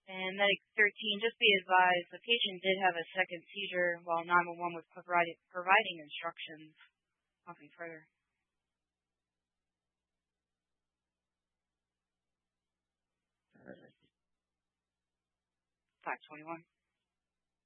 And Medic 13, just be advised, the patient did have a second seizure while 911 was providing instructions. Nothing further. 521.